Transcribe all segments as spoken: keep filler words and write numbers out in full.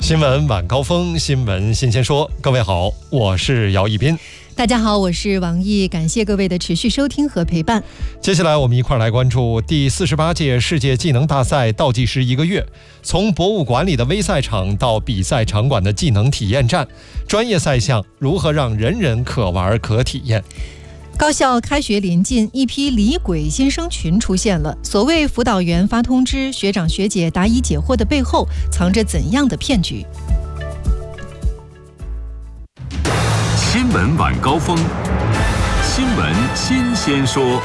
新闻晚高峰，新闻新鲜说。各位好，我是姚一斌。 大家好，我是王毅，感谢各位的持续收听和陪伴。 接下来我们一块来关注第四十八届世界技能大赛倒计时一个月，从博物馆里的微赛场到比赛场馆的技能体验站，专业赛项如何让人人可玩可体验？ 高校开学临近，一批离轨新生群出现了。所谓辅导员发通知，学长学姐答疑解惑的背后，藏着怎样的骗局？ 新闻晚高峰，新闻新鲜说。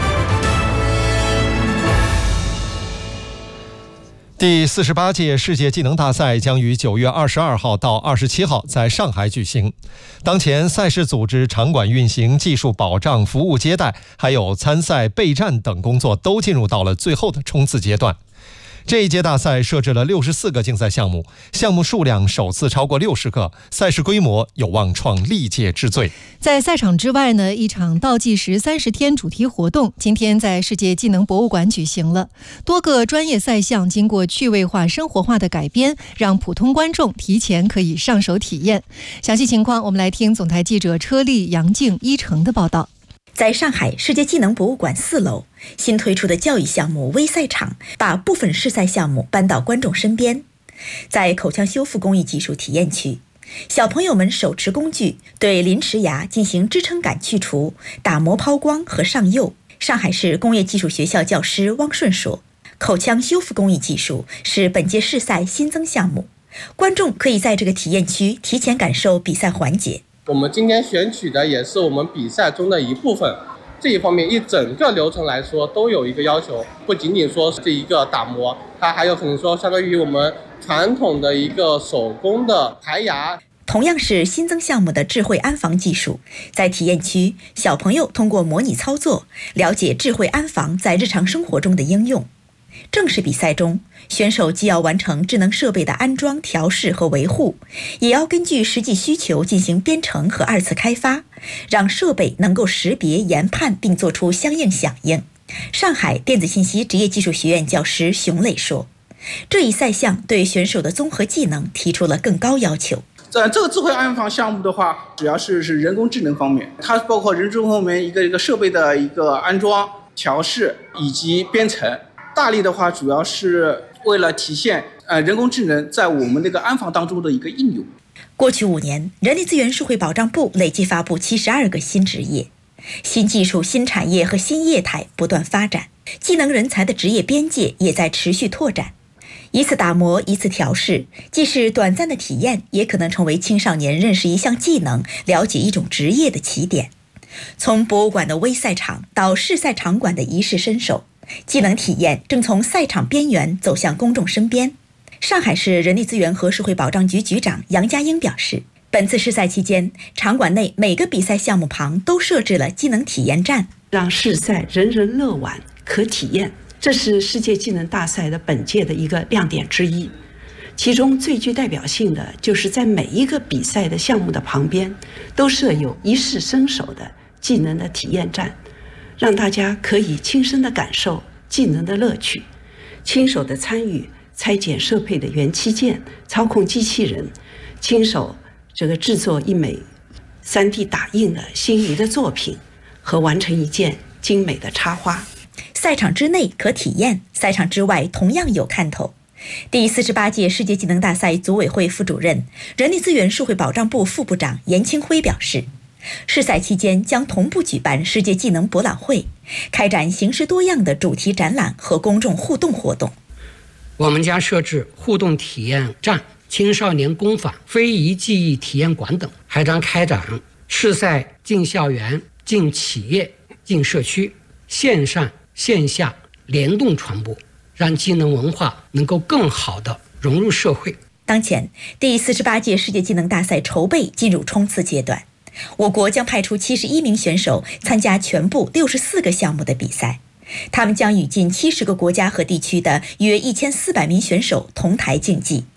第四十八届世界技能大赛将于九月二十二号到二十七号在上海举行。当前赛事组织、场馆运行、技术保障、服务接待，还有参赛备战等工作都进入到了最后的冲刺阶段。这一届大赛设置了六十四个竞赛项目，项目数量首次超过六十个，赛事规模有望创历届之最。 在赛场之外呢，一场倒计时三十天主题活动今天在世界技能博物馆举行了。多个专业赛项经过趣味化、生活化的改编，让普通观众提前可以上手体验。详细情况，我们来听总台记者车丽、杨静、一成的报道。 在上海世界技能博物馆四楼，新推出的教育项目微赛场把部分试赛项目搬到观众身边。在口腔修复工艺技术体验区，小朋友们手持工具对临池牙进行支撑杆去除、打磨抛光和上釉。上海市工业技术学校教师汪顺说，口腔修复工艺技术是本届试赛新增项目，观众可以在这个体验区提前感受比赛环节。 我们今天选取的也是我们比赛中的一部分，这一方面一整个流程来说都有一个要求，不仅仅说这一个打磨，它还有可能说相当于我们传统的一个手工的排牙。 同样是新增项目的智慧安防技术，在体验区，小朋友通过模拟操作，了解智慧安防在日常生活中的应用。正式比赛中，选手既要完成智能设备的安装、调试和维护，也要根据实际需求进行编程和二次开发，让设备能够识别、研判并做出相应响应。上海电子信息职业技术学院教师熊磊说，这一赛项对选手的综合技能提出了更高要求。 在这个智慧安防项目的话，主要是是人工智能方面，它包括人工后面一个一个设备的一个安装、调试以及编程。大力的话，主要是为了体现呃人工智能在我们那个安防当中的一个应用。 过去五年，人力资源社会保障部累计发布七十二个新职业，新技术、新产业和新业态不断发展，技能人才的职业边界也在持续拓展。一次打磨，一次调试，既是短暂的体验，也可能成为青少年认识一项技能、了解一种职业的起点。从博物馆的微赛场到试赛场馆的一试身手，技能体验正从赛场边缘走向公众身边。上海市人力资源和社会保障局局长杨家英表示，本次试赛期间，场馆内每个比赛项目旁都设置了技能体验站， 让试赛人人乐玩可体验，这是世界技能大赛的本届的一个亮点之一。其中最具代表性的就是在每一个比赛的项目的旁边都设有一试身手的技能的体验站，让大家可以亲身的感受技能的乐趣，亲手的参与拆解设备的元器件，操控机器人，亲手这个制作一枚 三 D 打印的心仪的作品和完成一件精美的插花。 赛场之内可体验，赛场之外同样有看头。第四十八届世界技能大赛组委会副主任、人力资源社会保障部副部长严清辉表示，试赛期间将同步举办世界技能博览会，开展形式多样的主题展览和公众互动活动。 我们将设置互动体验站、青少年工坊、非遗技艺体验馆等，还将开展试赛进校园、进企业、进社区，线上线下联动传播，让技能文化能够更好地融入社会。 当前，第四十八届世界技能大赛筹备进入冲刺阶段，我国将派出七十一名选手参加全部六十四个项目的比赛，他们将与近七十个国家和地区的约一千四百名选手同台竞技。